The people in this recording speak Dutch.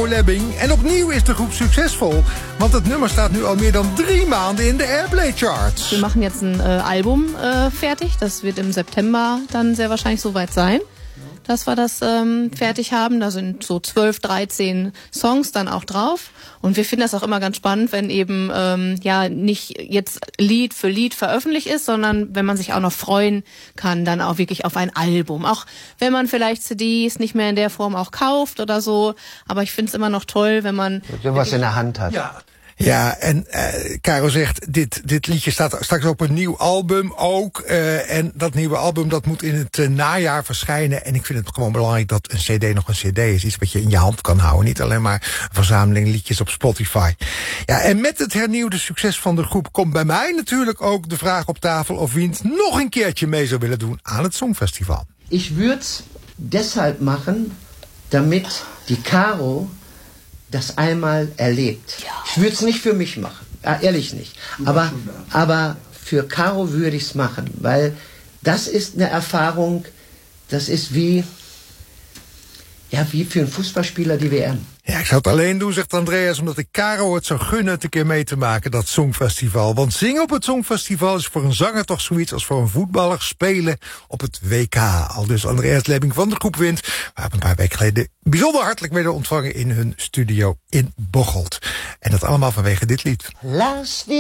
Caro Lebbing. En opnieuw is de groep succesvol. Want het nummer staat nu al meer dan 3 maanden in de Airplay Charts. Wir machen jetzt ein Album fertig. Das wird im September dann sehr wahrscheinlich soweit sein, dass wir das fertig haben. Da sind so 12, 13 Songs dann auch drauf. Und wir finden das auch immer ganz spannend, wenn eben nicht jetzt Lied für Lied veröffentlicht ist, sondern wenn man sich auch noch freuen kann, dann auch wirklich auf ein Album. Auch wenn man vielleicht CDs nicht mehr in der Form auch kauft oder so. Aber ich finde es immer noch toll, wenn man was in der Hand hat. Ja, en Caro zegt, dit liedje staat straks op een nieuw album ook. En dat nieuwe album dat moet in het najaar verschijnen. En ik vind het gewoon belangrijk dat een cd nog een cd is. Iets wat je in je hand kan houden. Niet alleen maar een verzameling liedjes op Spotify. Ja, en met het hernieuwde succes van de groep komt bij mij natuurlijk ook de vraag op tafel of Wiens nog een keertje mee zou willen doen aan het Songfestival. Ich würde es deshalb machen, damit die Caro das einmal erlebt. Ja. Ich würde es nicht für mich machen, ehrlich nicht. Aber für Caro würde ich es machen, weil das ist eine Erfahrung, das ist wie für een Fußballspieler die WM. Ja, ik zou het alleen doen, zegt Andreas, omdat ik Caro het zou gunnen het een keer mee te maken, dat Songfestival. Want zingen op het Songfestival is voor een zanger toch zoiets als voor een voetballer spelen op het WK. Al dus Andreas Lebbing van de groep Wind, waar we een paar weken geleden bijzonder hartelijk werden ontvangen in hun studio in Bocholt. En dat allemaal vanwege dit lied.